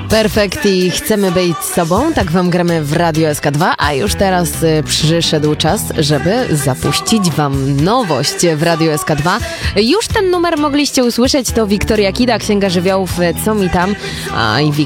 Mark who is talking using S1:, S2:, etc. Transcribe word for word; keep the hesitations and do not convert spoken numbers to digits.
S1: Perfekt i chcemy być sobą, tak wam gramy w Radio S K dwa, a już teraz y, przyszedł czas, żeby zapuścić wam nowość w Radio S K dwa. Już ten numer mogliście usłyszeć, to Wiktoria Kida, Księga Żywiołów, Co mi tam, a i